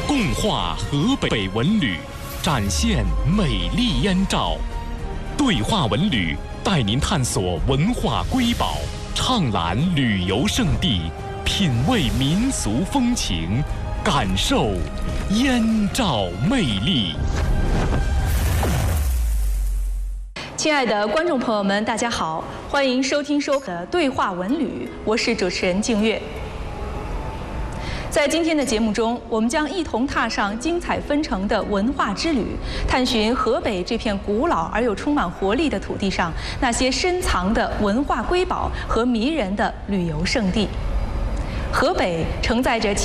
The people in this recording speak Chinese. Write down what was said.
共话河北文旅，展现美丽燕赵。对话文旅带您探索文化瑰宝，畅览旅游胜地，品味民俗风情，感受燕赵魅力。 亲爱的观众朋友们，大家好，欢迎收听收看对话文旅，我是主持人静月。在今天的节目中，我们将一同踏上精彩纷呈的文化之旅，探寻河北这片古老而又充满活力的土地上那些深藏的文化瑰宝和迷人的旅游胜地。河北承载着